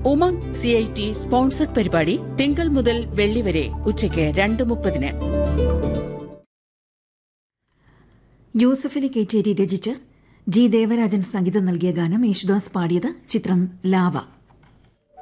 Umang CIT sponsored പരിപാടി തിങ്കൾ മുതൽ വെള്ളി വരെ ഉച്ചയ്ക്ക് 2:30. യൂസഫലി കേച്ചേരി രചിച്ച് ജി ദേവരാജൻ സംഗീതം നൽകിയ ഗാനം യേശുദാസ് പാടിയത്. ചിത്രം ലാവ.